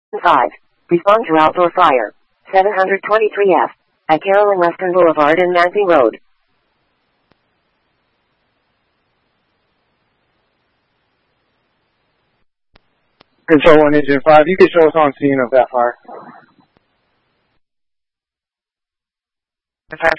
5. Respond to outdoor fire. 723F. At Carolyn Western Boulevard and Nancy Road. Control 1, Engine 5. You can show us on scene of that fire.